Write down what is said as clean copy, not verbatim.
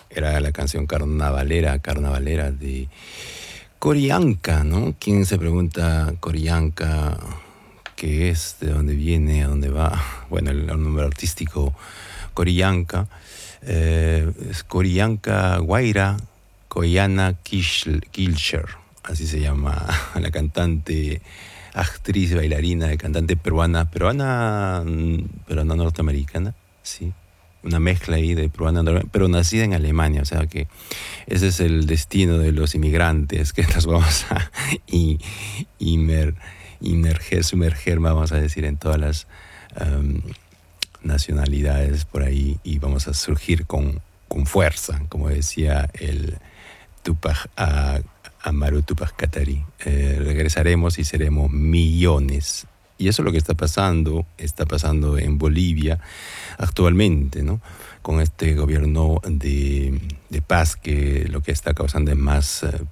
Era la canción carnavalera de Corianca, ¿no? ¿Quién se pregunta Corianca qué es, de dónde viene, a dónde va? Bueno, el nombre artístico Corianca es Corianca Guaira Coyana Kilcher, así se llama la cantante, actriz, bailarina, cantante peruana norteamericana, sí, una mezcla ahí de peruana, pero nacida en Alemania, o sea que ese es el destino de los inmigrantes, que nos vamos a inmer, sumerger, vamos a decir, en todas las um, nacionalidades por ahí y vamos a surgir con fuerza, como decía el Tupac Amaru Tupac Katari. Regresaremos y seremos millones. Y eso es lo que está pasando en Bolivia actualmente, ¿no? Con este gobierno de paz que lo que está causando es más